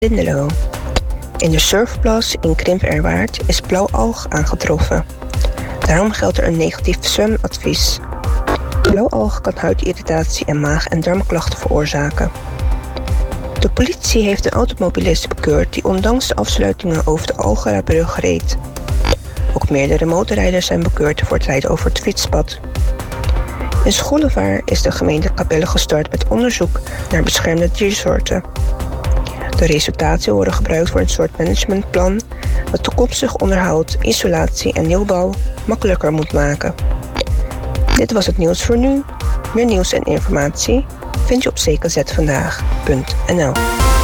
Lindelo. In de surfplas in Krimperwaard is blauwalg aangetroffen. Daarom geldt er een negatief zwemadvies. Blauwalg kan huidirritatie en maag- en darmklachten veroorzaken. De politie heeft een automobilist bekeurd die ondanks de afsluitingen over de Algerabrug reed. Ook meerdere motorrijders zijn bekeurd voor het rijden over het fietspad. In Schollevaar is de gemeente Capelle gestart met onderzoek naar beschermde diersoorten. De resultaten worden gebruikt voor een soort managementplan dat toekomstig onderhoud, isolatie en nieuwbouw makkelijker moet maken. Dit was het nieuws voor nu. Meer nieuws en informatie vind je op ckzvandaag.nl.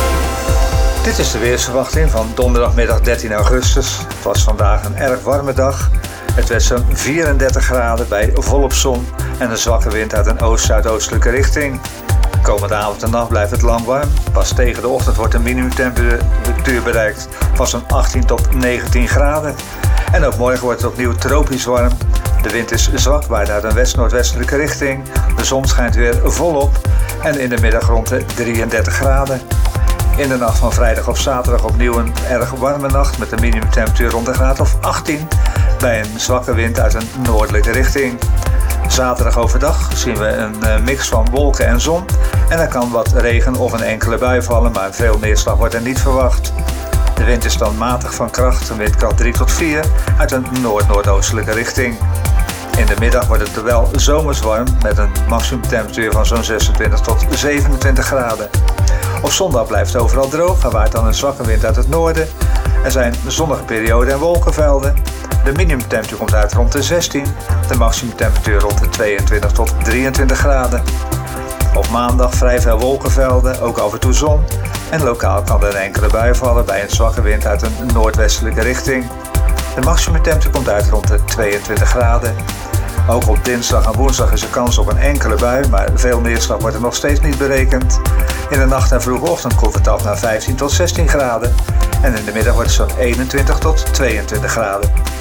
Dit is de weersverwachting van donderdagmiddag 13 augustus. Het was vandaag een erg warme dag. Het werd zo'n 34 graden bij volop zon en een zwakke wind uit een oost-zuidoostelijke richting. Komende avond en nacht blijft het lang warm. Pas tegen de ochtend wordt een minimumtemperatuur bereikt van zo'n 18 tot 19 graden. En ook morgen wordt het opnieuw tropisch warm. De wind is zwak, waait uit een west-noordwestelijke richting. De zon schijnt weer volop en in de middag rond de 33 graden. In de nacht van vrijdag op zaterdag opnieuw een erg warme nacht met een minimumtemperatuur rond een graad of 18 bij een zwakke wind uit een noordelijke richting. Zaterdag overdag zien we een mix van wolken en zon en er kan wat regen of een enkele bui vallen, maar veel neerslag wordt er niet verwacht. De wind is dan matig van kracht, een windkracht 3 tot 4 uit een noord-noordoostelijke richting. In de middag wordt het wel zomers warm met een maximumtemperatuur van zo'n 26 tot 27 graden. Op zondag blijft het overal droog, er waait dan een zwakke wind uit het noorden. Er zijn zonnige perioden en wolkenvelden. De minimumtemperatuur komt uit rond de 16, de maximumtemperatuur rond de 22 tot 23 graden. Op maandag vrij veel wolkenvelden, ook af en toe zon. En lokaal kan er een enkele bui vallen bij een zwakke wind uit een noordwestelijke richting. De maximumtemperatuur komt uit rond de 22 graden. Ook op dinsdag en woensdag is er kans op een enkele bui, maar veel neerslag wordt er nog steeds niet berekend. In de nacht en vroege ochtend koelt het af naar 15 tot 16 graden. En in de middag wordt het zo'n 21 tot 22 graden.